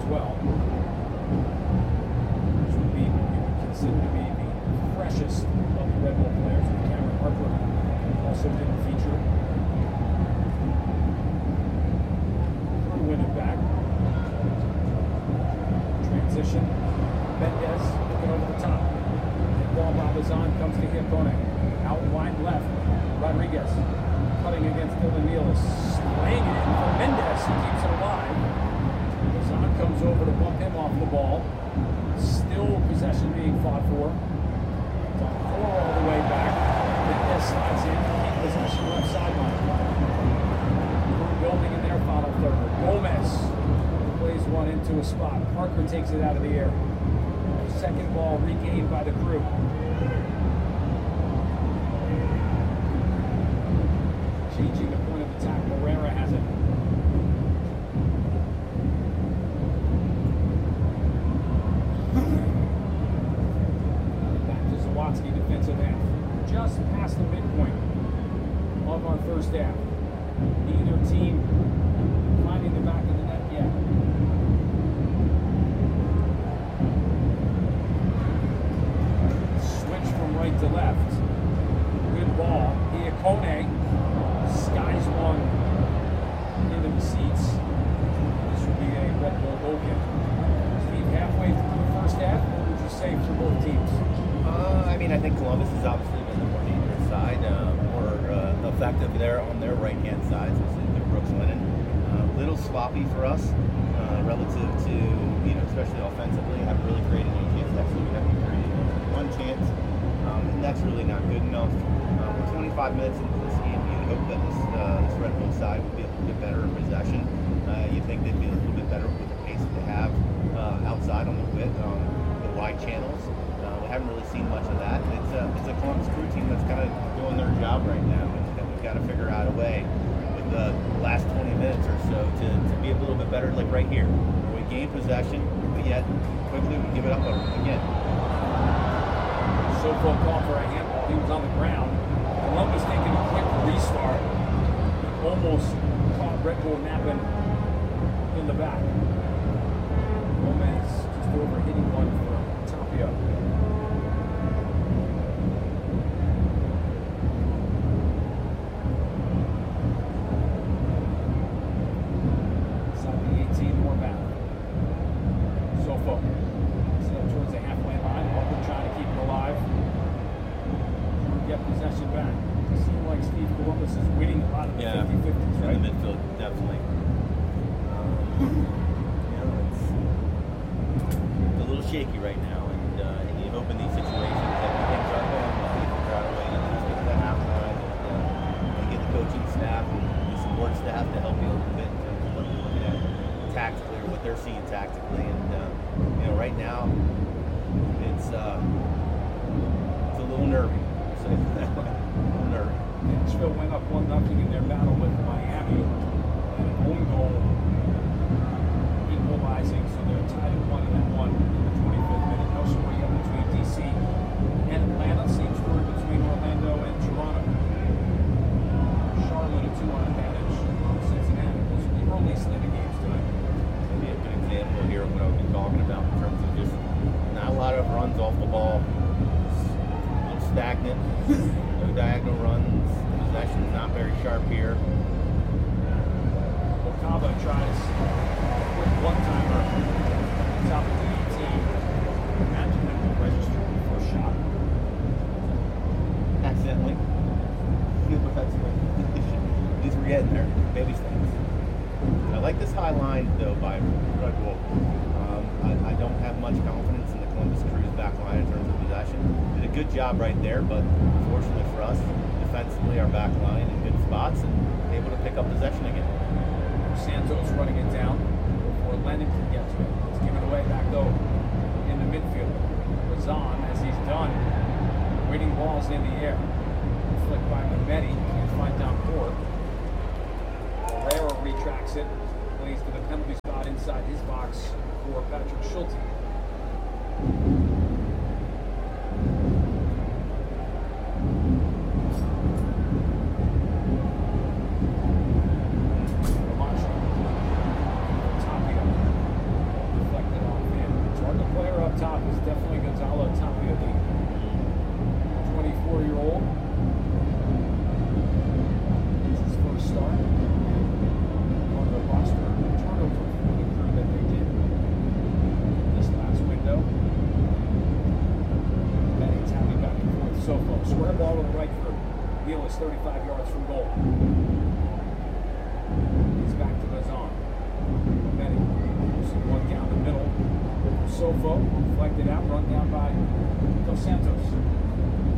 well. Which would be, you would consider to be the freshest of the Red Bull players. Cameron Harper also didn't feature. Crew win it back. Transition. Mendez looking over the top. Ball Babazon comes to Iacone. Out wide left. Rodriguez cutting against Dylan Nealis. Slaying it in for Mendez. He keeps it alive. Babazon comes over to bump him off the ball. Still possession being fought for. Don Four all the way back. Mendez slides in. Keep possession left sideline. Building in their final third. Gomez plays one into a spot. Parker takes it out of the air. Second ball regained by the Crew. Changing the point of attack. Morera has it. Back to Zawatsky, defensive half. Just past the midpoint of our first half. Neither team finding the back of the net yet. Switch from right to left. Good ball. Iacone skies one into the seats. This would be a Red Bull goal kick. Steve, halfway through the first half, what would you say for both teams? I think Columbus has obviously been the more dangerous side, more effective there on their right-hand side, specifically Brooks Lennon. A little sloppy for us relative to, especially offensively, haven't really created any chances. Actually, we haven't created one chance, and that's really not good enough. We're 25 minutes into this game. You'd hope that this Red Bull side would be a little bit better in possession. You'd think they'd be a little bit better with the pace that they have outside on the width, on the wide channels. We haven't really seen much of that. It's a Columbus Crew team that's kind of doing their job right now, and we've got to figure out a way with the last 20 minutes or so to be a little bit better, like right here, where we gain possession, but yet quickly we give it up again. Sofo called for a handball. He was on the ground. Columbus taking a quick restart. Almost caught Red Bull napping in the back. Gomez just over hitting one for Tapia. Inside the 18, Horvath. Sofo. Still towards the halfway line. Harper trying to keep it alive. Get possession back. It seems like Steve Columbus is winning a lot of the 50-50s, right? In the midfield, definitely. It's a little shaky right now, and you hope in these situations that things are going well. You figure out a way to just get to the halftime and get the coaching staff and the support staff to help you a little bit in terms of what you're looking at tactically or what they're seeing tactically. And right now, it's a little nervy. Nashville went up 1-0 in their battle with Miami, and an own goal equalizing, so they're tied at 1-1 in the 25th minute. No story yet between DC and Atlanta. Same story between Orlando and Toronto. Charlotte a 2-1 advantage on Cincinnati. Those are the early slate of games tonight. Maybe a good example here of what I've been talking about in terms of just not a lot of runs off the ball. Stagnant, no diagonal runs, possession's not very sharp here. Okaba tries a quick one-timer at the top of the 18. Imagine that will register for a shot. Accidentally. At least we're getting there. Baby steps. I like this high line, though, by Red Bull. I don't have much confidence in the Columbus Crew's back line in terms of possession. Did a good job right there, but fortunately for us, defensively, our back line in good spots and able to pick up possession again. Santos running it down before Lennon can get to it. Let's give it away back though in the midfield. Razan, as he's done, waiting balls in the air. Flicked by Mehmeti. Can't find Downpour. Herrera retracts it. Plays to the penalty spot inside his box for Patrick Schulte. Neal is 35 yards from goal. He's back to Bazan. Rometti. One down the middle. Sofo deflected out, run down by Dos Santos.